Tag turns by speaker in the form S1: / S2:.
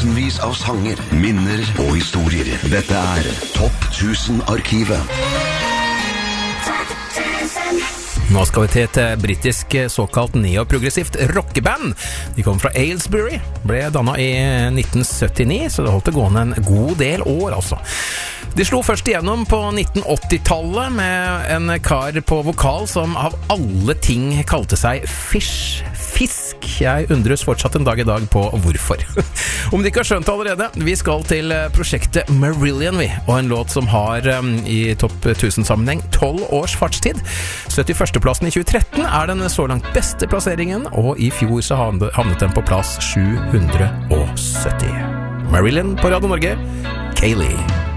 S1: tusenvis av sanger, minner og historier. Dette Topp 1000-arkivet.
S2: Nå skal vi til et britisk såkalt neoprogressivt rockeband. De kom fra Aylesbury, ble dannet i 1979, så det holdt det gående en god del år altså. De slo først igjennom på 1980-tallet med en kar på vokal som av alle ting kalte seg Fish. Fisk. Jeg undres fortsatt en dag i dag på hvorfor. Om de ikke har skjønt det allerede, vi skal til prosjektet Marillion, og en låt som har i topp 1000-sammenheng 12 års fartstid. 71. plassen i 2013 den så langt beste plasseringen, og i fjor så havnet den på plass 770. Marillion på Radio Norge, Kayleigh.